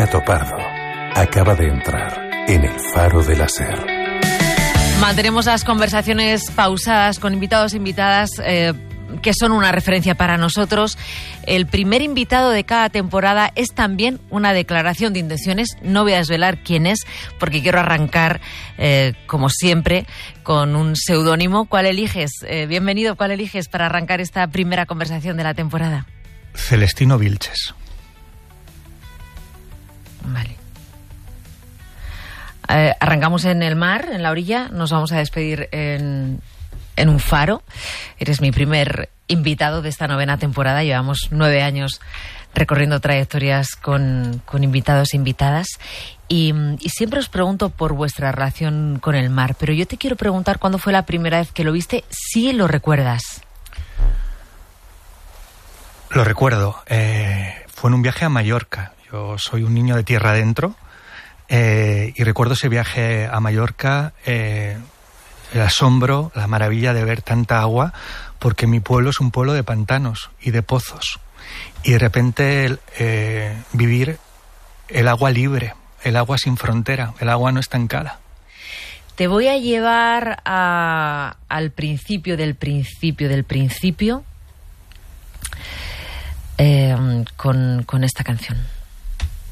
Gato Pardo acaba de entrar en el Faro de la Ser. Mantenemos las conversaciones pausadas con invitados e invitadas que son una referencia para nosotros. El primer invitado de cada temporada es también una declaración de intenciones. No voy a desvelar quién es, porque quiero arrancar, como siempre, con un seudónimo. ¿Cuál eliges? Bienvenido, ¿cuál eliges para arrancar esta primera conversación de la temporada? Celestino Vilches. Vale. Arrancamos en el mar, en la orilla. Nos vamos a despedir en un faro. Eres mi primer invitado de esta 9ª temporada. Llevamos 9 años recorriendo trayectorias con invitados e invitadas. Y siempre os pregunto por vuestra relación con el mar. Pero yo te quiero preguntar cuándo fue la primera vez que lo viste, si lo recuerdas. Lo recuerdo. Fue en un viaje a Mallorca. Yo soy un niño de tierra adentro. Y recuerdo ese viaje a Mallorca, el asombro, la maravilla de ver tanta agua, porque mi pueblo es un pueblo de pantanos y de pozos. Y de repente vivir el agua libre, el agua sin frontera, el agua no estancada. Te voy a llevar al principio del principio, con esta canción.